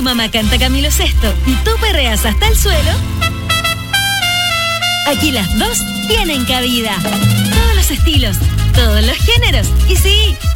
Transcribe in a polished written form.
tu mamá canta Camilo Sesto y tú perreas hasta el suelo, aquí las dos tienen cabida. Todos los estilos, todos los géneros. Y sí,